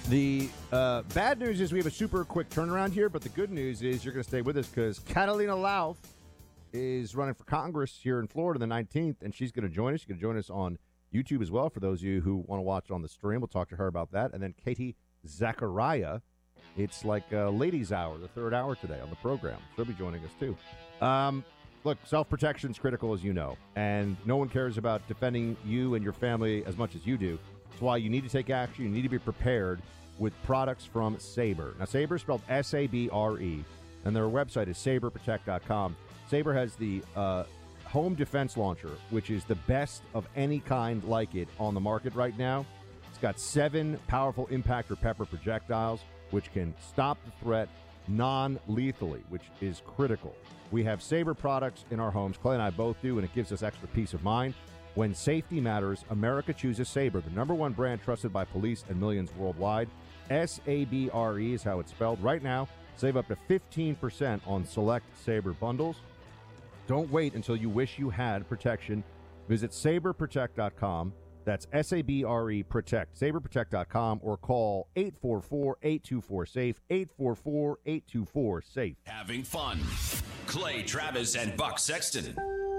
The bad news is we have a super quick turnaround here, but the good news is you're going to stay with us because Catalina Lauf is running for Congress here in Florida the 19th, and she's going to join us. She's going to join us on YouTube as well for those of you who want to watch it on the stream. We'll talk to her about that. And then Katie Zachariah, it's like ladies' hour, the third hour today on the program. She'll be joining us too. Look, self-protection is critical, as you know, and no one cares about defending you and your family as much as you do. That's why you need to take action. You need to be prepared with products from Sabre. Now, Sabre is spelled S-A-B-R-E, and their website is saberprotect.com. Sabre has the home defense launcher, which is the best of any kind like it on the market right now. It's got 7 powerful impact or pepper projectiles, which can stop the threat non-lethally, which is critical. We have Sabre products in our homes. Clay and I both do, and it gives us extra peace of mind. When safety matters, America chooses Sabre, the #1 brand trusted by police and millions worldwide. S-A-B-R-E is how it's spelled. Right now, save up to 15% on select Sabre bundles. Don't wait until you wish you had protection. Visit saberprotect.com. That's S-A-B-R-E Protect. Saberprotect.com or call 844-824-SAFE. 844-824-SAFE. Having fun. Clay Travis and Buck Sexton.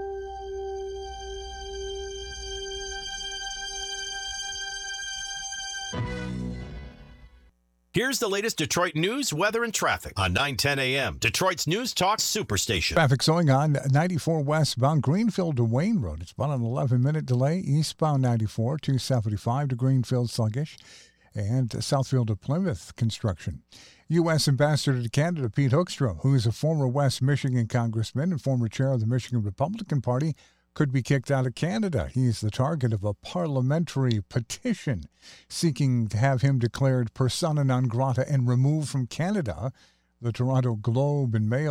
Here's the latest Detroit news, weather, and traffic on 9:10 a.m. Detroit's News Talk Superstation. Traffic's going on 94 westbound Greenfield to Wayne Road. It's about an 11-minute delay. Eastbound 94, 275 to Greenfield sluggish. And Southfield to Plymouth construction. U.S. Ambassador to Canada Pete Hoekstra, who is a former West Michigan congressman and former chair of the Michigan Republican Party, could be kicked out of Canada. He's the target of a parliamentary petition seeking to have him declared persona non grata and removed from Canada. The Toronto Globe and Mail